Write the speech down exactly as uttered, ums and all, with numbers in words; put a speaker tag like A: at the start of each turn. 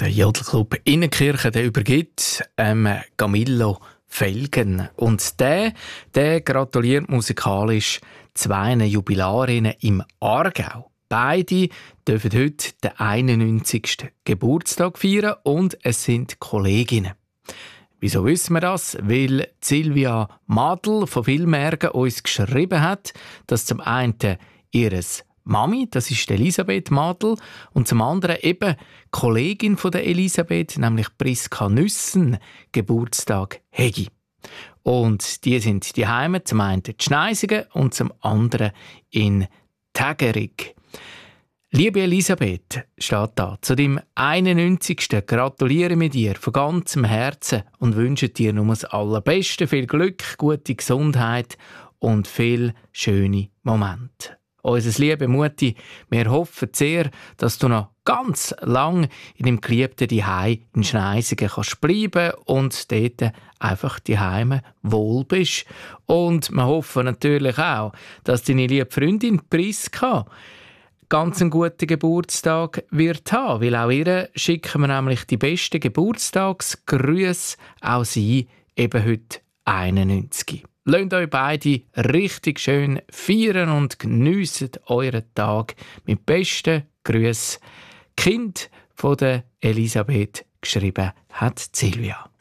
A: Der Jodelclub Innenkirchen der übergibt ähm, Camillo Felgen. Und der, der gratuliert musikalisch zwei Jubilarinnen im Aargau. Beide dürfen heute den einundneunzigsten Geburtstag feiern und es sind Kolleginnen. Wieso wissen wir das? Weil Silvia Madl von Vilmergen uns geschrieben hat, dass zum einen ihres Mami, das ist Elisabeth Madl, und zum anderen eben Kollegin von der Elisabeth, nämlich Priska Nüssen, Geburtstag hegi. Und die sind die Heime, zum einen in Schneisigen und zum anderen in Tägerig. Liebe Elisabeth, steht da, zu deinem einundneunzigsten gratuliere wir dir von ganzem Herzen und wünsche dir nur das Allerbeste, viel Glück, gute Gesundheit und viele schöne Momente. Unser liebe Mutti, wir hoffen sehr, dass du noch ganz lang in dem geliebten Zuhause in Schneisigen kannst bleiben und dort einfach die Heime wohl bist. Und wir hoffen natürlich auch, dass deine liebe Freundin Priska ganz einen guten Geburtstag wird haben, weil auch ihr schicken wir nämlich die besten Geburtstagsgrüße, auch sie eben heute einundneunzig. Lasst euch beide richtig schön feiern und geniessen euren Tag mit besten Grüßen. Kind von der Elisabeth geschrieben hat Silvia.